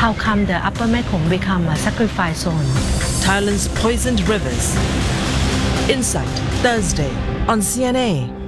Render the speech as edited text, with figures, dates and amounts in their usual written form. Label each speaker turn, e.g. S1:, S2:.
S1: How come the Upper Mekong become a sacrifice zone?
S2: Thailand's poisoned rivers. Insight, Thursday on CNA.